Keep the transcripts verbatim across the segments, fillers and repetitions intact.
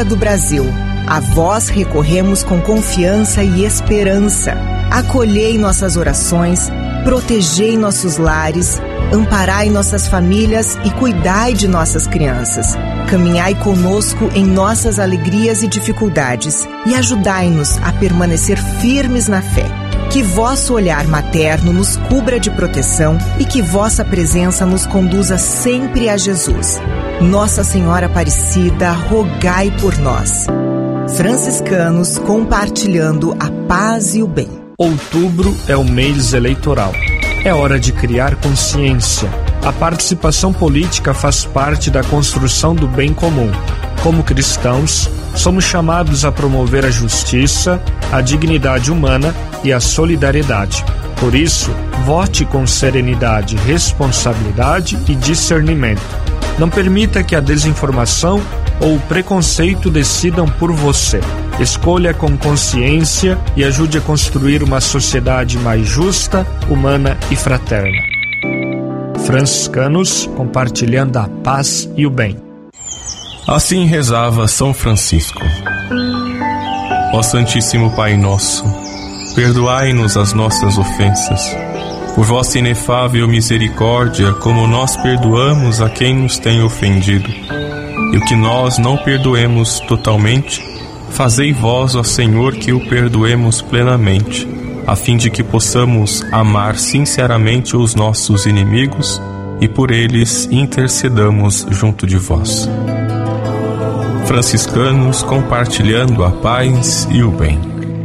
do Brasil. A vós recorremos com confiança e esperança. Acolhei nossas orações, protegei nossos lares, amparai nossas famílias e cuidai de nossas crianças. Caminhai conosco em nossas alegrias e dificuldades e ajudai-nos a permanecer firmes na fé. Que vosso olhar materno nos cubra de proteção e que vossa presença nos conduza sempre a Jesus. Nossa Senhora Aparecida, rogai por nós. Franciscanos compartilhando a paz e o bem. Outubro é o mês eleitoral. É hora de criar consciência. A participação política faz parte da construção do bem comum. Como cristãos, somos chamados a promover a justiça, a dignidade humana e a solidariedade. Por isso, vote com serenidade, responsabilidade e discernimento. Não permita que a desinformação ou o preconceito decidam por você. Escolha com consciência e ajude a construir uma sociedade mais justa, humana e fraterna. Franciscanos compartilhando a paz e o bem. Assim rezava São Francisco. Ó Santíssimo Pai Nosso, perdoai-nos as nossas ofensas, por vossa inefável misericórdia, como nós perdoamos a quem nos tem ofendido. E o que nós não perdoemos totalmente, fazei vós, ó Senhor, que o perdoemos plenamente, a fim de que possamos amar sinceramente os nossos inimigos e por eles intercedamos junto de vós. Franciscanos compartilhando a paz e o bem.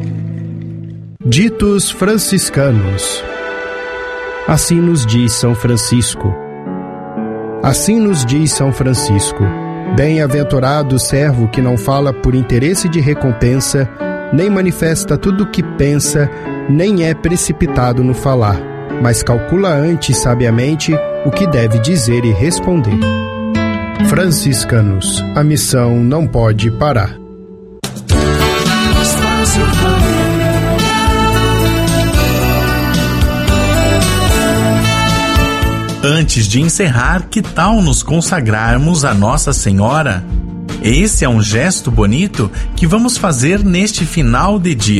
Ditos franciscanos. Assim nos diz São Francisco. Assim nos diz São Francisco. Bem-aventurado o servo que não fala por interesse de recompensa, nem manifesta tudo o que pensa, nem é precipitado no falar, mas calcula antes sabiamente o que deve dizer e responder. Franciscanos, a missão não pode parar. Antes de encerrar, que tal nos consagrarmos a Nossa Senhora? Esse é um gesto bonito que vamos fazer neste final de dia.